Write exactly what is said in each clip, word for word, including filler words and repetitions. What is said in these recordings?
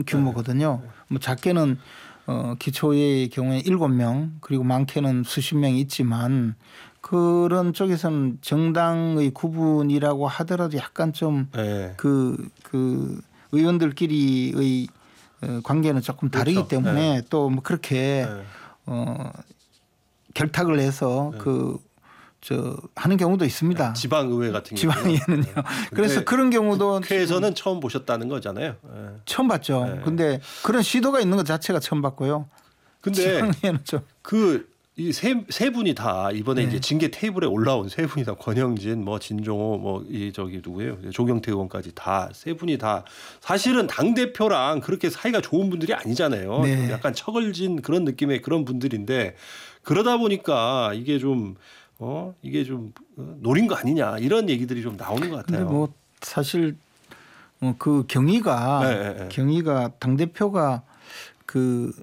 큰 규모거든요. 네. 뭐 작게는 어, 기초의 경우에 일곱 명 그리고 많게는 수십 명이 있지만 그런 쪽에서는 정당의 구분이라고 하더라도 약간 좀 그 네. 그 의원들끼리의 관계는 조금 다르기 그렇죠. 때문에 네. 또 뭐 그렇게 네. 어, 결탁을 해서 네. 그 저 하는 경우도 있습니다. 지방의회 같은 지방의회는요. 네. 그래서 그런 경우도 국회에서는 처음 보셨다는 거잖아요. 네. 처음 봤죠. 네. 근데 그런 시도가 있는 것 자체가 처음 봤고요. 근데 지방의회는 좀 그 이 세 세 분이 다 이번에 네. 이제 징계 테이블에 올라온 세 분이 다 권영진, 뭐 진종호, 뭐 이 저기 누구예요? 조경태 의원까지 다 세 분이 다 사실은 당 대표랑 그렇게 사이가 좋은 분들이 아니잖아요. 네. 약간 척을진 그런 느낌의 그런 분들인데 그러다 보니까 이게 좀 어 이게 좀 노린 거 아니냐 이런 얘기들이 좀 나오는 것 같아요. 근데 뭐 사실 어, 그 경위가 네, 네, 네. 경위가 당 대표가 그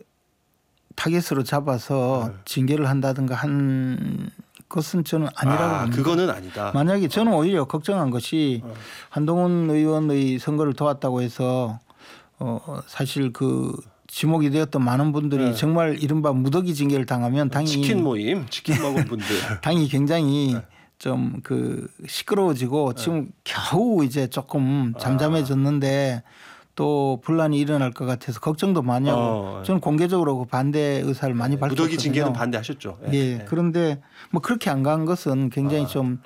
타겟으로 잡아서 네. 징계를 한다든가 한 것은 저는 아니라고 아, 봅니다. 그거는 아니다. 만약에 저는 오히려 걱정한 것이 어. 한동훈 의원의 선거를 도왔다고 해서 어 사실 그 지목이 되었던 많은 분들이 네. 정말 이른바 무더기 징계를 당하면 당이 치킨 모임, 치킨 먹은 분들. 당이 굉장히 네. 좀 그 시끄러워지고 지금 겨우 이제 조금 잠잠해졌는데 또 분란이 일어날 것 같아서 걱정도 많이 하고 어, 저는 공개적으로 그 반대 의사를 많이 네. 밝혔거든요. 무더기 징계는 반대하셨죠. 네. 예. 네. 그런데 뭐 그렇게 안 간 것은 굉장히 아. 좀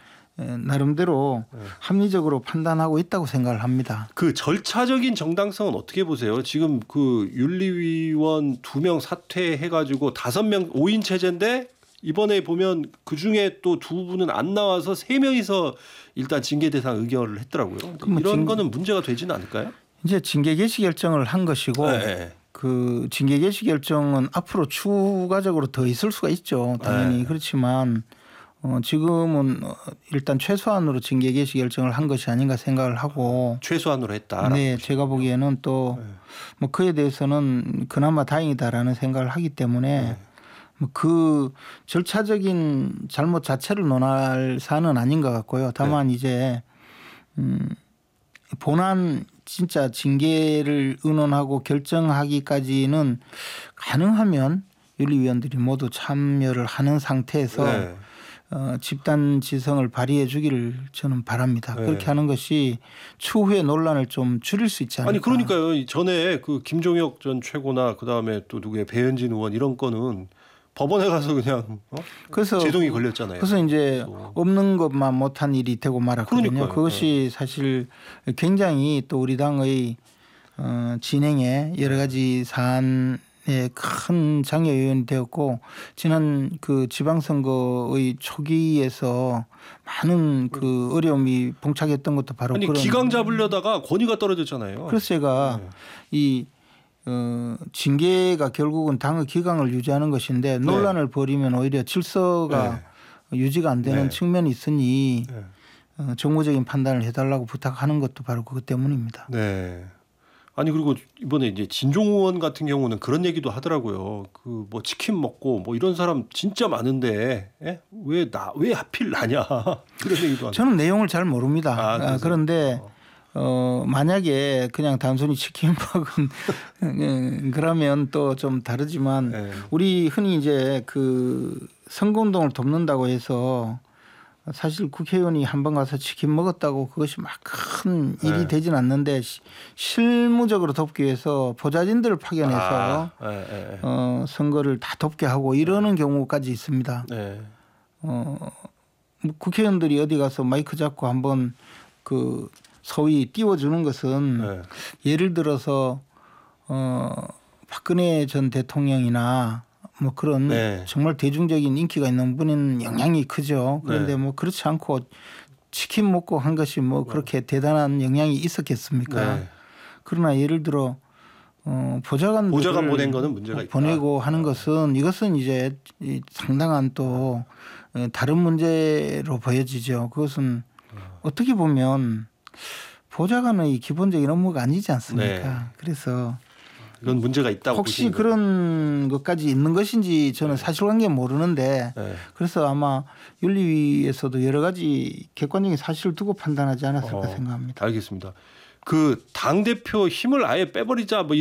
나름대로 네. 합리적으로 판단하고 있다고 생각을 합니다. 그 절차적인 정당성은 어떻게 보세요? 지금 그 윤리위원 두 명 사퇴해가지고 다섯 명 오 인 체제인데 이번에 보면 그 중에 또 두 분은 안 나와서 세 명이서 일단 징계 대상 의결을 했더라고요. 그럼 이런 징... 거는 문제가 되지는 않을까요? 이제 징계 개시 결정을 한 것이고 네. 그 징계 개시 결정은 앞으로 추가적으로 더 있을 수가 있죠. 당연히 네. 그렇지만 어 지금은 일단 최소한으로 징계 개시 결정을 한 것이 아닌가 생각을 하고 최소한으로 했다. 네, 제가 보기에는 또 뭐 네. 그에 대해서는 그나마 다행이다라는 생각을 하기 때문에 네. 뭐 그 절차적인 잘못 자체를 논할 사안은 아닌 것 같고요. 다만 네. 이제 음 본안 진짜 징계를 의논하고 결정하기까지는 가능하면 윤리위원들이 모두 참여를 하는 상태에서 네. 어, 집단 지성을 발휘해 주기를 저는 바랍니다. 네. 그렇게 하는 것이 추후의 논란을 좀 줄일 수 있지 않을까. 아니 그러니까요. 전에 그 김종혁 전 최고나 그다음에 또 누구의 배현진 의원 이런 거는 법원에 가서 그냥 어? 그래서 제동이 걸렸잖아요. 그래서 이제 또. 없는 것만 못한 일이 되고 말았거든요. 그러니까요. 그것이 사실 굉장히 또 우리 당의 어, 진행에 여러 가지 사안에 큰 장애 요인이 되었고 지난 그 지방선거의 초기에서 많은 그 어려움이 봉착했던 것도 바로 아니, 그런. 기강 잡으려다가 권위가 떨어졌잖아요. 그래서 제가 네. 이 어, 징계가 결국은 당의 기강을 유지하는 것인데 논란을 네. 벌이면 오히려 질서가 네. 유지가 안 되는 네. 측면이 있으니 네. 어, 정무적인 판단을 해달라고 부탁하는 것도 바로 그것 때문입니다. 네. 아니 그리고 이번에 이제 진종 의원 같은 경우는 그런 얘기도 하더라고요. 그 뭐 치킨 먹고 뭐 이런 사람 진짜 많은데 왜 나 왜 하필 나냐 그런 얘기도 하고. 저는 내용을 잘 모릅니다. 아, 아, 그런데 어. 어 만약에 그냥 단순히 치킨 먹은 그러면 또 좀 다르지만 네. 우리 흔히 이제 그 선거운동을 돕는다고 해서 사실 국회의원이 한 번 가서 치킨 먹었다고 그것이 막 큰 일이 네. 되진 않는데 실무적으로 돕기 위해서 보좌진들을 파견해서 아, 네, 네. 어, 선거를 다 돕게 하고 이러는 경우까지 있습니다. 네. 어, 국회의원들이 어디 가서 마이크 잡고 한번 그 소위 띄워주는 것은 네. 예를 들어서 어, 박근혜 전 대통령이나 뭐 그런 네. 정말 대중적인 인기가 있는 분은 영향이 크죠. 그런데 네. 뭐 그렇지 않고 치킨 먹고 한 것이 뭐 그렇게 네. 대단한 영향이 있었겠습니까? 네. 그러나 예를 들어 어, 보좌관 보좌관 보낸 거는 문제가 있다. 보내고 하는 것은 이것은 이제 상당한 또 다른 문제로 보여지죠. 그것은 어떻게 보면 보좌관의 기본적인 업무가 아니지 않습니까? 네. 그래서 이건 문제가 있다고 혹시 그런 것까지 있는 것인지 저는 네. 사실관계는 모르는데 네. 그래서 아마 윤리위에서도 여러 가지 객관적인 사실을 두고 판단하지 않았을까 어, 생각합니다. 알겠습니다. 그 당대표 힘을 아예 빼버리자 뭐